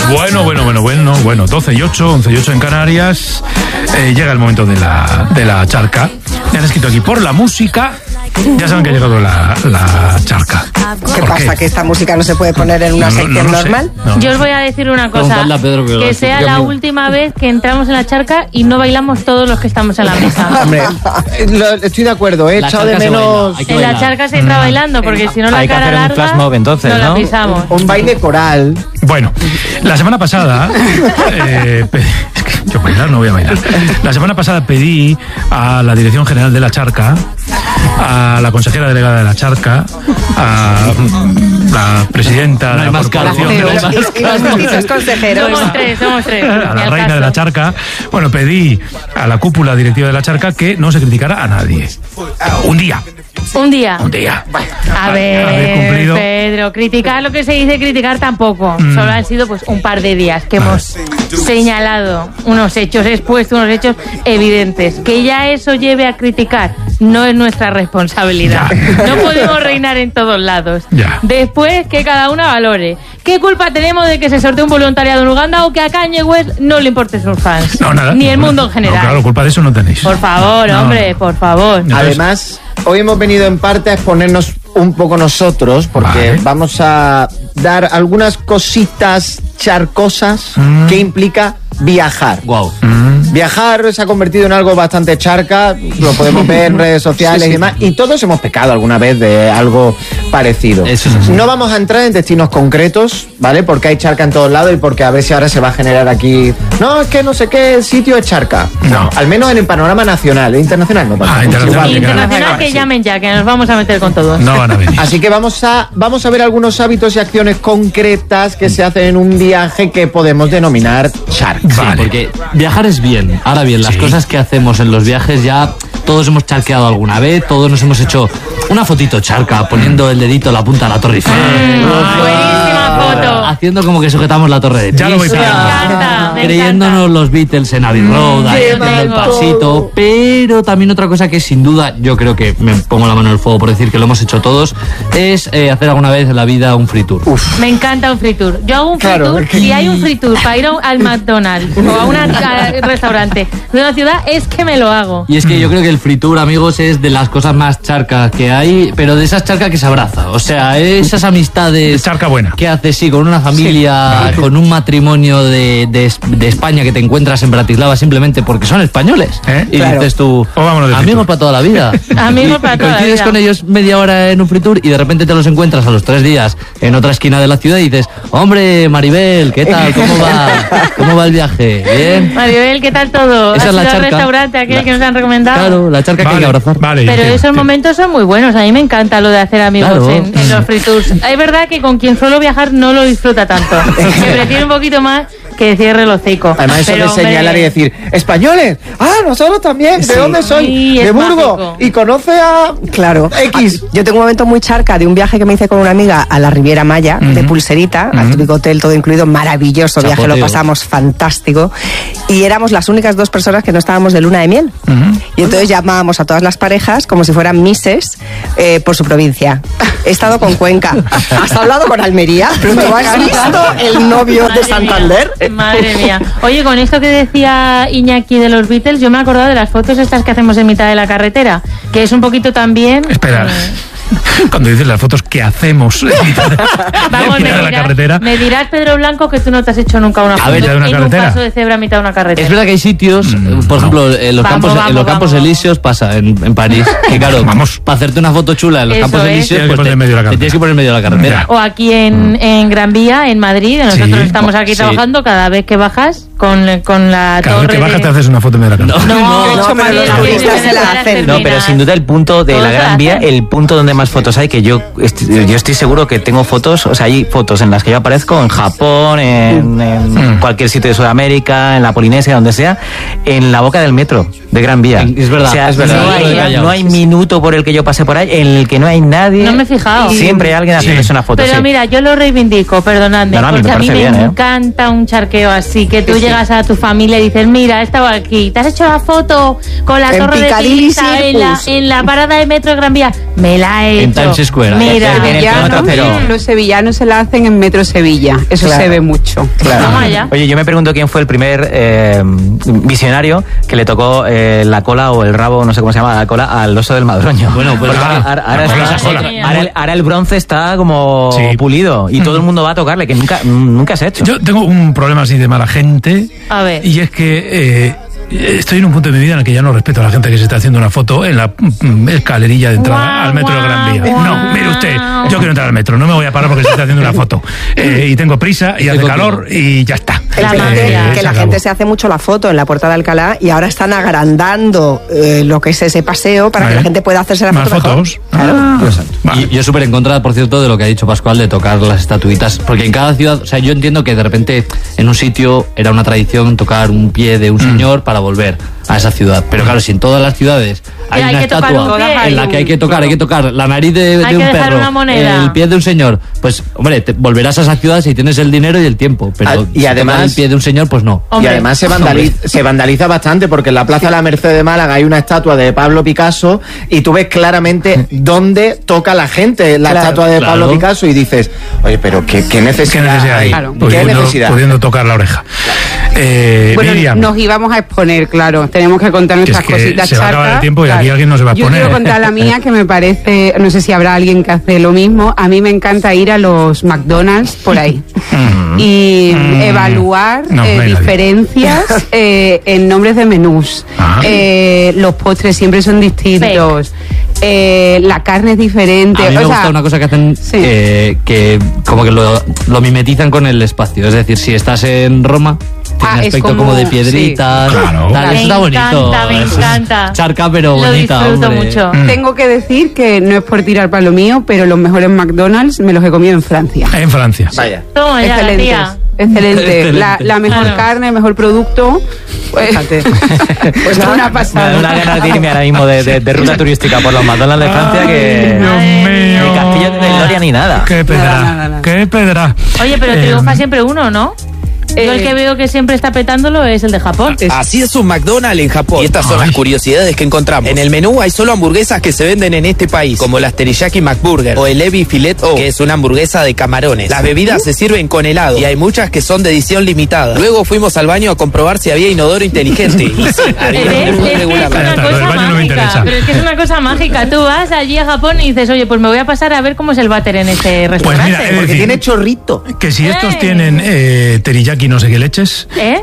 Bueno, 12 y 8, 11 y 8 en Canarias. Llega el momento de la charca. Me han escrito aquí por la música. Ya saben que ha llegado la charca. ¿Qué pasa? ¿Que esta música no se puede poner en una sección normal? Yo os voy a decir una cosa. Que sea la última vez que entramos en la charca y no bailamos todos los que estamos en la mesa. Hombre, estoy de acuerdo. He echado de menos... En la charca se entra bailando, porque si no la cara larga... Hay que hacer un flash mob entonces, ¿no? La pisamos. Un baile coral. Bueno, la semana pasada... es que yo bailar no voy a bailar. La semana pasada pedí a la Dirección General de la Charca, a la consejera delegada de la Charca, a la presidenta de la corporación de la Somos tres. A la reina de la Charca. Bueno, pedí a la cúpula directiva de la Charca que no se criticara a nadie. Un día. A ver, Pedro, criticar lo que se dice criticar tampoco. Solo han sido pues un par de días que hemos señalado unos hechos, expuesto unos hechos evidentes. Que ya eso lleve a criticar no es nuestra responsabilidad. No podemos reinar en todos lados. Después que cada una valore. ¿Qué culpa tenemos de que se sortee un voluntariado en Uganda o que a Kanye West no le importen sus fans? No, nada. Ni el mundo en general. No, claro, culpa de eso no tenéis. Por favor, hombre, por favor. Además, hoy hemos venido en parte a exponernos un poco nosotros, porque vamos a dar algunas cositas charcosas que implica viajar. Viajar se ha convertido en algo bastante charca, lo podemos ver en redes sociales y demás, y todos hemos pecado alguna vez de algo parecido. No vamos a entrar en destinos concretos, ¿vale? Porque hay charca en todos lados y porque a ver si ahora se va a generar aquí... No, es que no sé qué sitio es charca. No, al menos en el panorama nacional, internacional no pasa. Internacional que llamen ya, que nos vamos a meter con todos. No van a venir. Así que vamos a ver algunos hábitos y acciones concretas que se hacen en un viaje que podemos denominar charca. Sí, porque viajar es bien. Ahora bien, las cosas que hacemos en los viajes ya todos hemos charqueado alguna vez, todos nos hemos hecho una fotito charca poniendo el dedito en la punta de la Torre Eiffel. Buenísima foto. Haciendo como que sujetamos la Torre de Pisa. Ya lo voy Creyéndonos los Beatles en Abbey Road, haciendo el pasito. Pero también otra cosa que sin duda yo creo que me pongo la mano en el fuego por decir que lo hemos hecho todos es hacer alguna vez en la vida un free tour. Me encanta un free tour. Yo hago un free tour. Si hay un free tour para ir al McDonald's o a un restaurante de una ciudad, es que me lo hago. Y es que yo creo que el free tour, amigos, es de las cosas más charcas que hay, pero de esas charcas que se abraza. O sea, esas amistades charca buena que haces, con una familia, con un matrimonio de España que te encuentras en Bratislava simplemente porque son españoles. Y dices tú, amigos para toda la vida. Amigos para toda la vida. Coincides con ellos media hora en un free tour y de repente te los encuentras a los 3 días en otra esquina de la ciudad y dices, hombre, Maribel, ¿qué tal? ¿Cómo va el viaje? ¿Bien? Maribel, ¿qué tal todo? Esa es la charca. ¿Has ido al restaurante aquel que nos han recomendado? Claro, la charca que hay que abrazar. Pero esos momentos son muy buenos. A mí me encanta lo de hacer amigos en los free tours. Es verdad que con quien suelo viajar no lo disfruta tanto. Que prefiero un poquito más que cierre el hocico. Además, eso de señalar y decir, ¡españoles! ¡Ah, nosotros también! ¿De dónde soy? Sí, de Burgos. Mágico. Y conoce a... Claro. X. Yo tengo un momento muy charca de un viaje que me hice con una amiga a la Riviera Maya, de Pulserita, al típico hotel, todo incluido, maravilloso viaje, lo pasamos fantástico. Y éramos las únicas 2 personas que no estábamos de luna de miel. Y entonces llamábamos a todas las parejas como si fueran mises por su provincia. He estado con Cuenca. ¿Has hablado con Almería? ¿Pero has visto el novio de Santander? Madre mía. Oye, con esto que decía Iñaki de los Beatles, yo me he acordado de las fotos estas que hacemos en mitad de la carretera, que es un poquito también... Espera. Cuando dices las fotos que hacemos Vamos, de la carretera. Me dirás, Pedro Blanco, que tú no te has hecho nunca una foto de una en carretera. un paso de cebra a mitad de una carretera. Es verdad que hay sitios, por ejemplo, en los Campos Elíseos pasa en París, que claro, para hacerte una foto chula en los Campos Elíseos, pues te tienes que poner en medio de la carretera. O aquí en Gran Vía, en Madrid, nosotros estamos aquí trabajando, cada vez que bajas con la cada torre... Cada vez que bajas te haces una foto en medio de la carretera. No, pero sin duda el punto de la Gran Vía, el punto donde más fotos hay, que yo estoy seguro que tengo fotos, o sea, hay fotos en las que yo aparezco en Japón, en cualquier sitio de Sudamérica, en la Polinesia, donde sea, en la boca del metro de Gran Vía. Es verdad, o sea, es verdad. No hay minuto por el que yo pase por ahí en el que no hay nadie. No me he fijado. Siempre hay alguien haciéndose una foto. Pero mira, yo lo reivindico, perdonadme, porque a mí me encanta un charqueo así, que tú llegas llegas a tu familia y dices, mira, he estado aquí, ¿te has hecho la foto con la torre de Pisa en la parada de metro de Gran Vía? Me la he hecho. En Times Square. Mira, los sevillanos se la hacen en Metro Sevilla. Eso se ve mucho. Claro. Oye, yo me pregunto quién fue el primer visionario que le tocó la cola o el rabo, no sé cómo se llama, la cola al oso del Madroño. Bueno, pues ahora el bronce está como pulido y todo el mundo va a tocarle, que nunca se ha hecho. Yo tengo un problema así de mala gente. A ver. Y es que estoy en un punto de mi vida en el que ya no respeto a la gente que se está haciendo una foto en la escalerilla de entrada al metro de Gran Vía. No, mire usted, yo quiero entrar al metro, no me voy a parar porque se está haciendo una foto. Y tengo prisa y hace calor y ya está. Que la gente se hace mucho la foto en la Puerta de Alcalá y ahora están agrandando lo que es ese paseo para que la gente pueda hacerse la foto mejor. Fotos. Y yo súper en contra, por cierto, de lo que ha dicho Pascual de tocar las estatuitas, porque en cada ciudad, o sea, yo entiendo que de repente en un sitio era una tradición tocar un pie de un señor para volver a esa ciudad, pero claro, si en todas las ciudades hay una estatua en la que hay que tocar la nariz de un perro, el pie de un señor, pues hombre, volverás a esa ciudad si tienes el dinero y el tiempo, pero y además el pie de un señor, pues no. Y además se vandaliza bastante porque en la Plaza de la Merced de Málaga hay una estatua de Pablo Picasso y tú ves claramente dónde toca la gente la estatua de Pablo Picasso y dices, oye, pero ¿qué necesidad hay? Claro. Pudiendo tocar la oreja. Bueno, Miriam, nos íbamos a exponer, claro. Tenemos que contar nuestras cositas se va a acabar el tiempo y aquí alguien no se va a Yo exponer. Yo quiero contar la mía, que me parece, no sé si habrá alguien que hace lo mismo. A mí me encanta ir a los McDonald's por ahí y evaluar diferencias en nombres de menús. Los postres siempre son distintos. La carne es diferente. A mí me gusta una cosa que hacen que como que lo mimetizan con el espacio. Es decir, si estás en Roma, tiene aspecto como de piedritas. Claro. Tal, eso está bonito. Me encanta. Charca, pero lo bonita. Lo disfruto hombre. mucho. Tengo que decir que no es por tirar para lo mío, pero los mejores McDonald's me los he comido en Francia. En Francia. Vaya. Toma ya, Excelentes. tía. Excelente. La mejor carne, el mejor producto. Pues una pasada. Una ganas de irme ahora mismo de ruta turística por los McDonald's de Francia que Dios mío. ni Castillo de Gloria ni nada. Qué pedra. Nada. Qué pedra. Oye, pero triunfa siempre uno, ¿no? Yo el que veo que siempre está petándolo es el de Japón. Así es un McDonald's en Japón. Y estas son las curiosidades que encontramos. En el menú hay solo hamburguesas que se venden en este país, como las Teriyaki McBurger o el Ebi Filet O, que es una hamburguesa de camarones. Las bebidas se sirven con helado y hay muchas que son de edición limitada. Luego fuimos al baño a comprobar si había inodoro inteligente. Y sí, había muy regular. Es una cosa mágica. Pero es que es una cosa mágica. Tú vas allí a Japón y dices, oye, pues me voy a pasar a ver cómo es el váter en ese restaurante. Pues mira, Porque tiene chorrito. Que si estos tienen teriyaki no sé qué leches,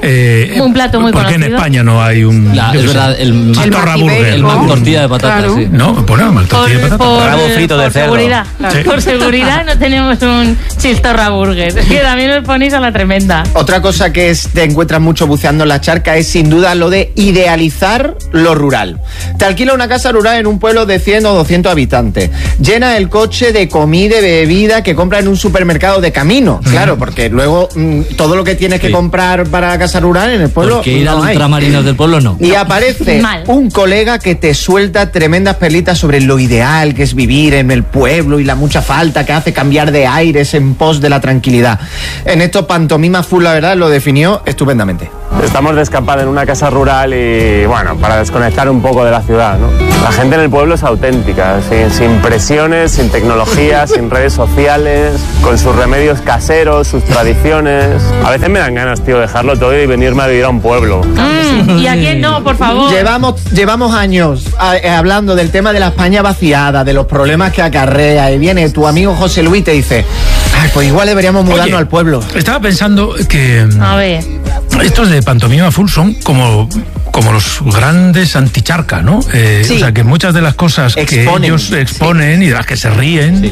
un plato muy porque conocido. en España no hay un Es verdad, el Mastorra Burger. el Mac tortilla de patatas, Claro. sí. No, ponemos mal tortilla de patatas. Rabo frito de cerdo. Seguridad. Sí. Por seguridad no tenemos un chistorra burger. Es que también os ponéis a la tremenda. Otra cosa que te encuentras mucho buceando en la charca es sin duda lo de idealizar lo rural. Te alquila una casa rural en un pueblo de 100 o 200 habitantes. Llena el coche de comida y bebida que compra en un supermercado de camino. Claro, porque luego todo lo que tienes que comprar para la casa rural en el pueblo Porque ir no al hay. ultramarinos del pueblo no. Y aparece Mal. un colega que te suelta tremendas perlitas sobre lo ideal que es vivir en el pueblo y la mucha falta que hace cambiar de aires en pos de la tranquilidad. En esto Pantomima Full, la verdad, lo definió estupendamente. Estamos de escapada en una casa rural y, bueno, para desconectar un poco de la ciudad, ¿no? La gente en el pueblo es auténtica, sin presiones, sin tecnología, sin redes sociales, con sus remedios caseros, sus tradiciones. A veces me dan ganas, tío, dejarlo todo y venirme a vivir a un pueblo. ¿Y a quién no, por favor? Llevamos años hablando del tema de la España vaciada, de los problemas que acarrea, y viene tu amigo José Luis y te dice, ay, pues igual deberíamos mudarnos Oye, al pueblo. Estaba pensando que A ver. estos de Pantomima Full son como los grandes anticharca, ¿no? Sí. O sea, que muchas de las cosas que ellos exponen y de las que se ríen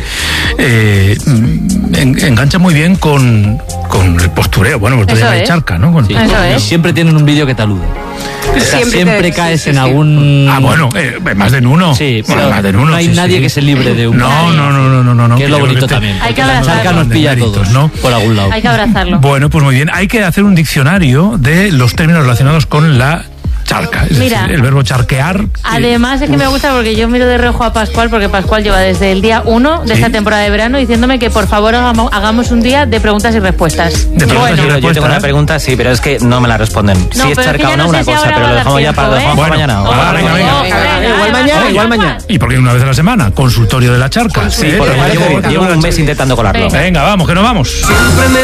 enganchan muy bien con el postureo, bueno, porque Eso de es. charca, ¿no? Sí. Eso Y es. siempre tienen un vídeo que te alude. O sea, siempre caes en algún... Ah, bueno, más de en uno. Sí, Bueno, pero más de en uno, no hay sí, nadie sí. que se libre de un... No. Que es lo yo creo bonito que también. Hay que porque la abrazarlo. charca nos pilla a todos, ¿no? Por algún lado. Hay que abrazarlo. Bueno, pues muy bien. Hay que hacer un diccionario de los términos relacionados con la charca. Es Mira, decir, el verbo charquear. Además es que me gusta porque yo miro de reojo a Pascual, porque Pascual lleva desde el día 1 de esta temporada de verano diciéndome que por favor hagamos un día de preguntas y respuestas. Yo tengo una pregunta, sí, pero es que no me la responden. No, si es charca o no, una cosa, pero lo dejamos ya para mañana. Igual mañana. ¿Y por qué una vez a la semana? Consultorio de la charca. Sí, porque llevo un mes intentando colarlo. Venga, vamos, que nos vamos. Siempre me